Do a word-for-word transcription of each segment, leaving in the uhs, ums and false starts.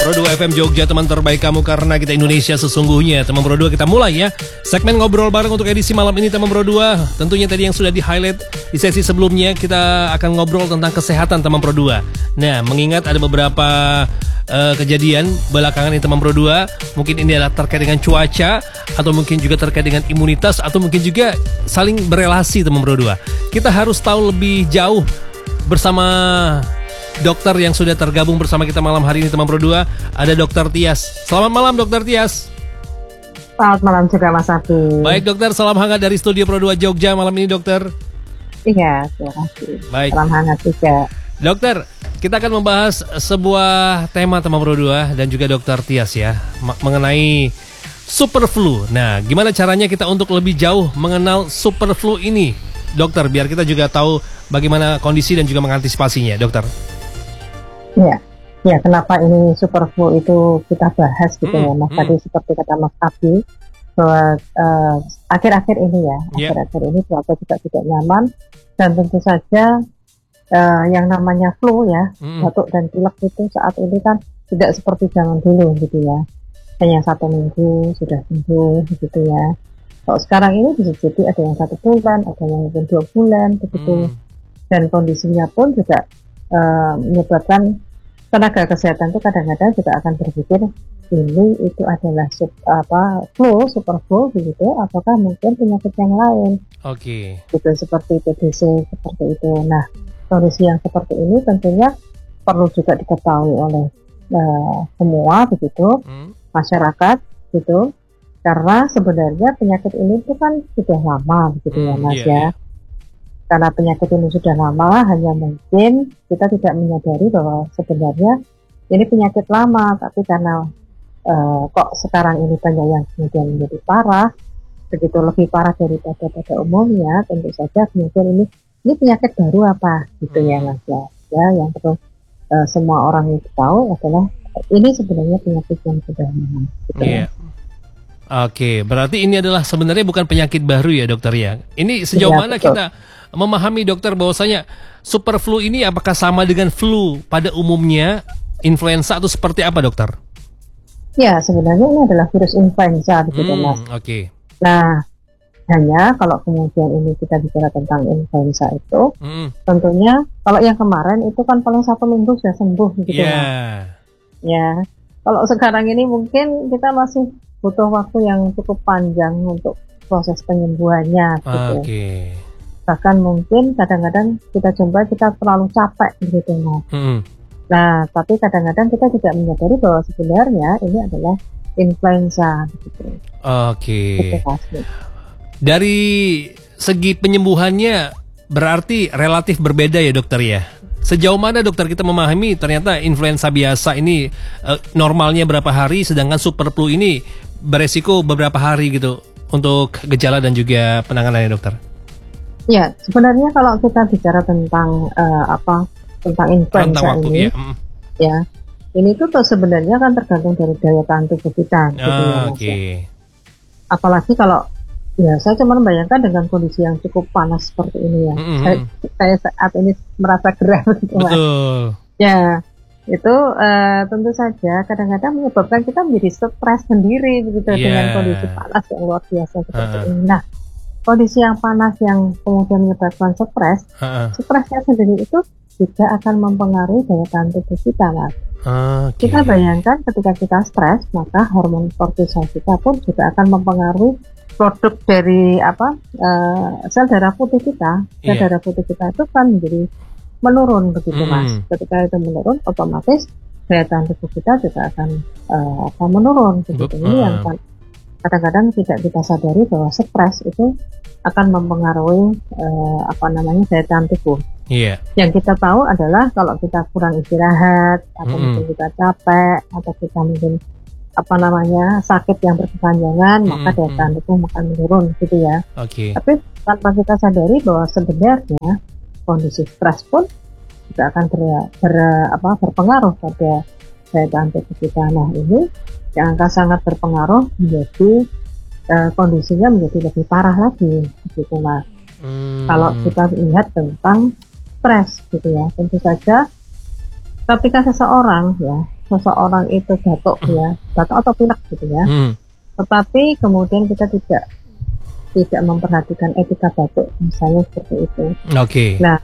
Pro dua F M Jogja, teman terbaik kamu karena kita Indonesia sesungguhnya. Teman Pro dua, kita mulai ya segmen ngobrol bareng untuk edisi malam ini teman Pro dua. Tentunya tadi yang sudah di-highlight di sesi sebelumnya, kita akan ngobrol tentang kesehatan teman Pro dua. Nah, mengingat ada beberapa uh, kejadian belakangan ini teman Pro dua, mungkin ini adalah terkait dengan cuaca, atau mungkin juga terkait dengan imunitas, atau mungkin juga saling berelasi teman Pro dua. Kita harus tahu lebih jauh bersama dokter yang sudah tergabung bersama kita malam hari ini teman Pro dua. Ada Dokter Tias. Selamat malam Dokter Tias. Selamat malam juga Mas Abi. Baik dokter, salam hangat dari studio Pro dua Jogja malam ini dokter. Iya, terima kasih. Baik. Salam hangat juga. Dokter, kita akan membahas sebuah tema teman Pro dua dan juga Dokter Tias ya, mengenai super flu. Nah, gimana caranya kita untuk lebih jauh mengenal super flu ini, dokter, biar kita juga tahu bagaimana kondisi dan juga mengantisipasinya, dokter. Ya, ya kenapa ini super flu itu kita bahas gitu hmm, ya, Mas. Hmm. Tadi seperti kata Mas Abi bahwa uh, akhir-akhir ini ya, yeah. akhir-akhir ini cuaca juga tidak nyaman dan tentu saja uh, yang namanya flu ya, hmm. batuk dan pilek itu saat ini kan tidak seperti zaman dulu gitu ya, hanya satu minggu sudah sembuh gitu ya. Kalau sekarang ini bisa jadi ada yang satu bulan, ada yang mungkin dua bulan begitu, hmm. dan kondisinya pun juga uh, menyebabkan tenaga kesehatan itu kadang-kadang juga akan berpikir ini itu adalah sub, apa flu, super flu begitu, apakah mungkin penyakit yang lain? Oke. Okay. Gitu seperti T B C seperti itu. Nah, kondisi yang seperti ini tentunya perlu juga diketahui oleh uh, semua begitu, hmm. masyarakat gitu, karena sebenarnya penyakit ini itu kan sudah lama begitu hmm, ya Mas yeah, ya. Yeah. Karena penyakit ini sudah lama, hanya mungkin kita tidak menyadari bahwa sebenarnya ini penyakit lama, tapi karena uh, kok sekarang ini banyak yang kemudian menjadi parah, begitu lebih parah daripada pada umumnya, tentu saja mungkin ini ini penyakit baru apa gitu ya Mas ya. Ya, yang perlu uh, semua orang itu tahu adalah ini sebenarnya penyakit yang sudah lama. Gitu yeah. Oke, berarti ini adalah sebenarnya bukan penyakit baru ya dokter ya. Ini sejauh ya, mana betul. Kita memahami dokter bahwasanya super flu ini apakah sama dengan flu pada umumnya, influenza atau seperti apa dokter? Ya, sebenarnya ini adalah virus influenza begitu hmm, Mas. Oke. Okay. Nah, hanya kalau kemudian ini kita bicara tentang influenza itu, hmm. tentunya kalau yang kemarin itu kan paling satu minggu sudah sembuh gitu yeah. Mas. Ya, kalau sekarang ini mungkin kita masih butuh waktu yang cukup panjang untuk proses penyembuhannya gitu. Oke. Okay. Bahkan mungkin kadang-kadang kita coba kita terlalu capek gitu Mas. Mm-hmm. Nah, tapi kadang-kadang kita tidak menyadari bahwa sebenarnya ini adalah influenza gitu. Oke. Okay. Dari segi penyembuhannya berarti relatif berbeda ya dokter ya. Sejauh mana dokter kita memahami ternyata influenza biasa ini uh, normalnya berapa hari, sedangkan super flu ini beresiko beberapa hari gitu untuk gejala dan juga penanganannya dokter? Ya, sebenarnya kalau kita bicara tentang uh, apa tentang influenza waktu, ini, ya, mm. ya, ini tuh sebenarnya kan tergantung dari daya tahan tubuh kita. Gitu oh, ya, Oke. Okay. Apalagi kalau ya saya cuma membayangkan dengan kondisi yang cukup panas seperti ini ya, mm-hmm. saya, saya saat ini merasa gerah gitu Mas. Betul. Ya, itu uh, tentu saja kadang-kadang menyebabkan kita menjadi stres sendiri begitu yeah. dengan kondisi panas yang luar biasa seperti uh. ini. Nah, kondisi yang panas yang kemudian menyebabkan stres, uh-uh. stresnya sendiri itu juga akan mempengaruhi daya tahan tubuh kita, Mas. Okay. Kita bayangkan ketika kita stres, maka hormon kortisol kita pun juga akan mempengaruhi produk dari apa uh, sel darah putih kita. Sel yeah. darah putih kita itu kan menjadi menurun begitu, mm. Mas. Ketika itu menurun, otomatis daya tahan tubuh kita juga akan uh, akan menurun begitu. Ini uh. yang kadang-kadang tidak kita sadari bahwa stres itu akan mempengaruhi uh, apa namanya daya tahan tubuh. Yeah. Yang kita tahu adalah kalau kita kurang istirahat atau mm. mungkin kita capek atau kita mungkin apa namanya sakit yang berkepanjangan, mm. maka daya tahan tubuh akan menurun gitu ya. Okay. Tapi tanpa kita sadari bahwa sebenarnya kondisi stres pun juga akan ber, ber, apa, berpengaruh pada daya tahan tubuh kita. Nah ini yang akan sangat berpengaruh menjadi uh, kondisinya menjadi lebih parah lagi gitu Mas. Hmm. Kalau kita lihat tentang stres gitu ya, tentu saja ketika seseorang ya seseorang itu batuk ya, batuk atau pilek gitu ya, Hmm. tetapi kemudian kita tidak tidak memperhatikan etika batuk, misalnya seperti itu. Oke. Nah,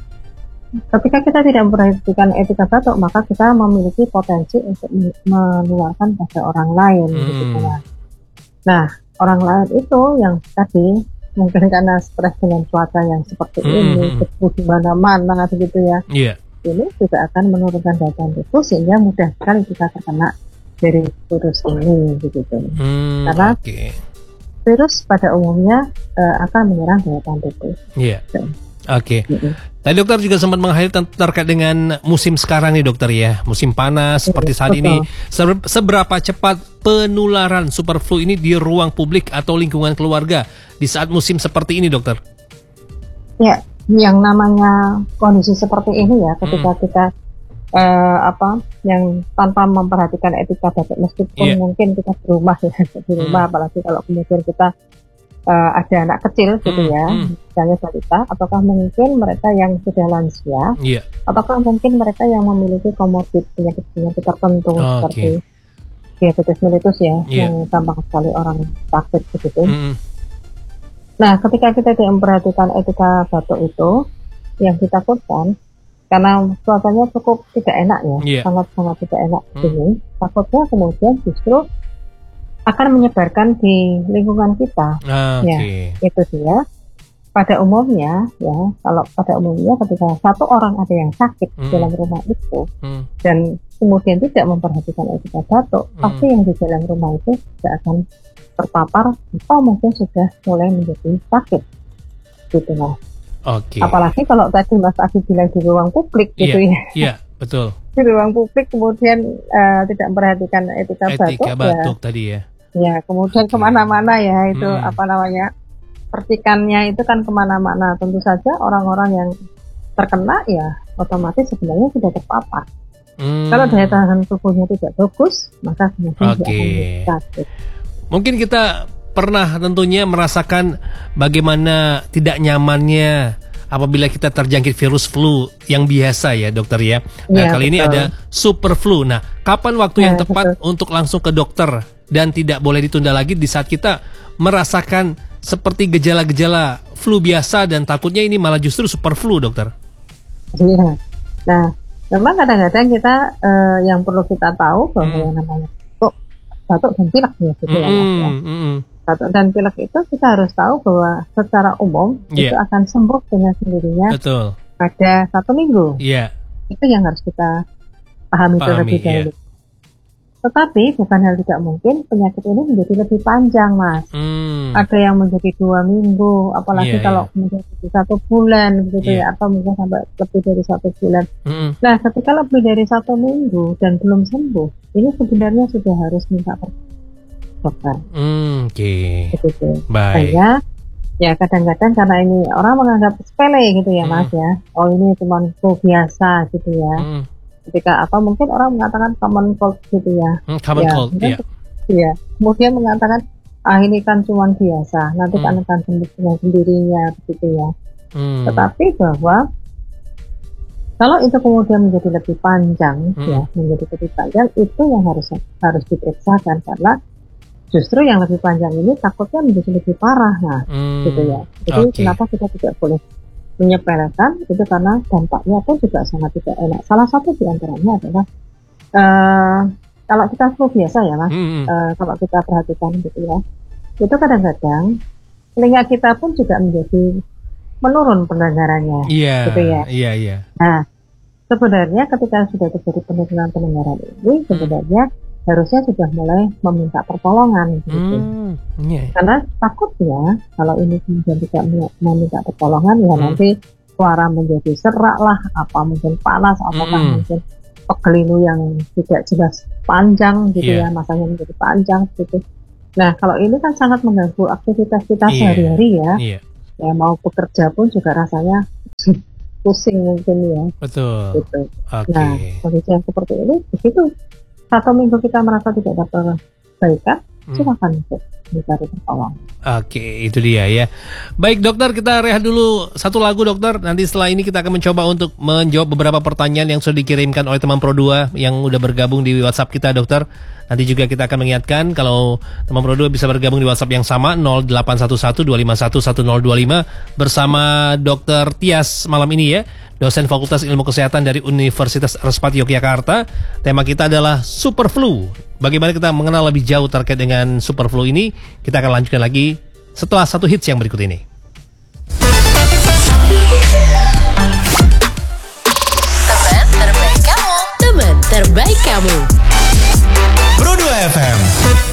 ketika kita tidak memperhatikan etika batuk, maka kita memiliki potensi untuk men- menularkan pada orang lain, gitu Hmm. kan. Nah, orang lain itu yang tadi mungkin karena stres dengan cuaca yang seperti Hmm, ini, hmm. debu di mana-mana begitu ya, Iya. ini juga akan menurunkan daya tahan tubuh sehingga mudah sekali kita terkena dari virus ini, begitu. Hmm, Karena Oke. virus pada umumnya eh, akan menyerang daya tahan tubuh. Iya. Gitu. Oke. Mm-mm. Tadi dokter juga sempat meng-highlight ten- terkait dengan musim sekarang nih dokter ya, musim panas seperti saat Betul. ini. Ser- Seberapa cepat penularan super flu ini di ruang publik atau lingkungan keluarga di saat musim seperti ini dokter? Ya, yang namanya kondisi seperti ini ya, ketika kita eh, apa, yang tanpa memperhatikan etika batuk, meskipun Iya. mungkin kita di rumah ya, di rumah, apalagi kalau kemudian kita eh, ada anak kecil gitu Hmm, ya, hmm. misalnya balita, ataukah mungkin mereka yang sudah lansia, Iya. ataukah mungkin mereka yang memiliki komorbid penyakit-penyakit tertentu Oke. seperti diabetes mellitus ya, Iya. yang gampang sekali orang sakit begitu. Hmm. Nah, ketika kita tidak memperhatikan etika batuk itu, yang ditakutkan, karena cuacanya cukup tidak enak ya, Iya. sangat-sangat tidak enak Hmm. ini, takutnya kemudian justru akan menyebarkan di lingkungan kita. Oke. Ya, itu dia. Pada umumnya, ya, kalau pada umumnya ketika satu orang ada yang sakit Hmm. dalam rumah itu, Hmm. dan kemudian tidak memperhatikan etika batuk, Hmm. pasti yang di dalam rumah itu tidak akan terpapar atau mungkin sudah mulai menjadi sakit, gitu Mas. Oke. Apalagi kalau tadi Mas Adi bilang di ruang publik gitu ya, Iya, betul. di ruang publik kemudian eh, tidak memperhatikan etika, Etika batuk, batuk tadi ya. ya, ya kemudian Oke. kemana-mana ya itu Hmm. apa namanya, percikannya itu kan kemana-mana, tentu saja orang-orang yang terkena ya otomatis sebenarnya sudah terpapar. Hmm. Kalau daya tahan tubuhnya tidak bagus, maka kemudian dia Oke. akan menjadi sakit. Mungkin kita pernah tentunya merasakan bagaimana tidak nyamannya apabila kita terjangkit virus flu yang biasa ya dokter ya. Nah Iya, kali ini betul. ada super flu. Nah kapan waktu yang Ya, tepat untuk langsung ke dokter dan tidak boleh ditunda lagi di saat kita merasakan seperti gejala-gejala flu biasa dan takutnya ini malah justru super flu dokter? Iya. Nah, memang kadang-kadang kita eh, yang perlu kita tahu bahwa Hmm. yang namanya batuk, batuk dan pilek ya, gitu ya, Mas, ya. Mm-mm, mm-mm. Batuk dan pilek itu kita harus tahu bahwa secara umum Iya. itu akan sembuh dengan sendirinya Betul. pada satu minggu. Iya. Itu yang harus kita pahami Pahami, terlebih iya. dahulu. Tetapi bukan hal tidak mungkin penyakit ini menjadi lebih panjang, Mas. Hmm. Ada yang menjadi dua minggu, apalagi Iya, kalau kemudian menjadi satu bulan, begitu Iya. ya, atau mungkin sampai lebih dari satu bulan. Mm-mm. Nah, ketika lebih dari satu minggu dan belum sembuh, ini sebenarnya sudah harus minta dokter. Hmm, Oke. Begitu. Baik. Hanya ya kadang-kadang karena ini orang menganggap sepele gitu ya, Hmm. Mas ya. Oh, ini cuma flu biasa gitu ya. Mm. Ketika apa mungkin orang mengatakan common cold gitu ya. Hmm, common Ya, cold. kemudian- Iya. Iya. Kemudian mengatakan ah ini kan cuma biasa, nanti Hmm. kan akan sembuh dengan sendirinya begitu ya. Hmm. Tetapi bahwa kalau itu kemudian menjadi lebih panjang, Hmm. ya menjadi lebih panjang itu yang harus harus diperiksakan karena justru yang lebih panjang ini takutnya menjadi lebih parah, nah Hmm. gitu ya. Jadi Oke. kenapa kita tidak boleh menyepelekan itu karena dampaknya pun juga sangat tidak enak. Salah satu di antaranya adalah eh kalau kita flu biasa ya Mas, Hmm. eh, kalau kita perhatikan gitu ya, itu kadang-kadang telinga kita pun juga menjadi menurun pendengarannya. Iya. gitu ya. Iya. Iya. Nah, sebenarnya ketika sudah terjadi penurunan pendengaran ini, sebenarnya harusnya sudah mulai meminta pertolongan gitu. Hmm. Iya. Karena takutnya kalau ini kemudian tidak me- meminta pertolongan ya Hmm. nanti suara menjadi serak lah, apa mungkin panas, apakah Hmm. mungkin pegelinu yang tidak jelas panjang gitu Iya. ya, masanya menjadi panjang gitu. Nah, kalau ini kan sangat mengganggu aktivitas kita Iya. sehari-hari ya. Iya. Ya mau bekerja pun juga rasanya pusing mungkin ya Betul. gitu. Oke. Nah, kondisi yang seperti ini begitu satu minggu kita merasa tidak dapat perbaikan, Hmm. silakan untuk bisa tertolong. Oke, itu dia ya. Baik dokter, kita rehat dulu satu lagu dokter. Nanti setelah ini kita akan mencoba untuk menjawab beberapa pertanyaan yang sudah dikirimkan oleh teman Pro dua yang udah bergabung di WhatsApp kita dokter. Nanti juga kita akan mengingatkan kalau teman Pro dua bisa bergabung di WhatsApp yang sama nol delapan satu satu dua lima satu satu nol dua lima bersama dokter Tias malam ini ya, dosen Fakultas Ilmu Kesehatan dari Universitas Erspati Yogyakarta. Tema kita adalah super flu. Bagaimana kita mengenal lebih jauh terkait dengan super flu ini? Kita akan lanjutkan lagi setelah satu hits yang berikut ini.